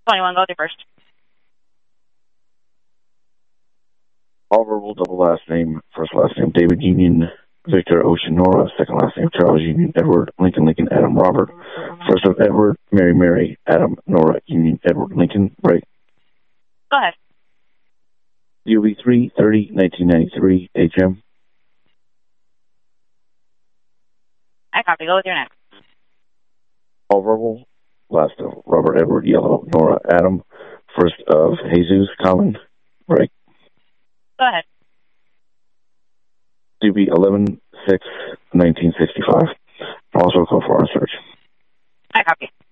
21, go with your first. All verbal, double last name, first last name, David Union, Victor Ocean Nora, second last name, Charles Union, Edward, Lincoln, Lincoln, Adam, Robert, first of Edward, Mary, Mary, Adam, Nora, Union, Edward, Lincoln, right. Go ahead. UV 330, 1993, HM. I copy. Go with your next. All verbal, last of Robert, Edward, Yellow, Nora, Adam, first of Jesus, Common, right. Go ahead. UV 11, 6, 1965. Also call for a search. I copy.